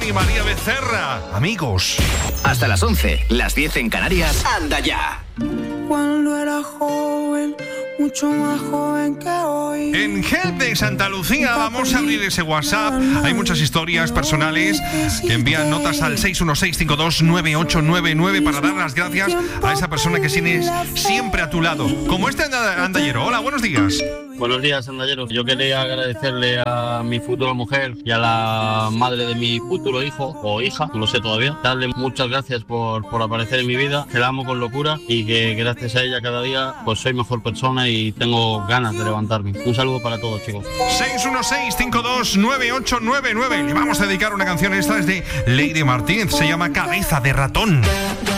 y María Becerra. Amigos. Hasta las 11, las 10 en Canarias. ¡Anda ya! Cuando era joven, mucho más joven que hoy. En Help de Santa Lucía vamos a abrir ese WhatsApp. Hay muchas historias personales que envían notas al 616529899 para dar las gracias a esa persona que tienes siempre a tu lado. Como este andallero. Hola, buenos días. Buenos días, andalleros. Yo quería agradecerle a mi futura mujer y a la madre de mi futuro hijo o hija, no lo sé todavía, darle muchas gracias por aparecer en mi vida, que la amo con locura y que gracias a ella cada día pues soy mejor persona y tengo ganas de levantarme. Un saludo para todos, chicos. 616529899. Le vamos a dedicar una canción, esta es de Lady Martínez, se llama Cabeza de Ratón.